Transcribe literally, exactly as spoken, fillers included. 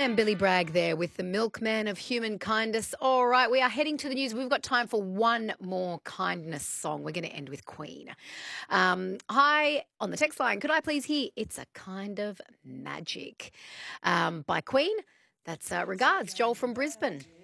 And Billy Bragg there with the milkman of human kindness. All right, we are heading to the news. We've got time for one more kindness song. We're going to end with Queen. Um, hi, on the text line, could I please hear It's a Kind of Magic um, by Queen? That's uh, regards, Joel from Brisbane.